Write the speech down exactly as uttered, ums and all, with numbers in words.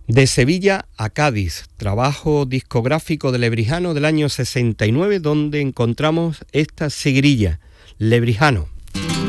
De Sevilla a Cádiz, trabajo discográfico de Lebrijano del año sesenta y nueve, donde encontramos esta seguirilla, Lebrijano.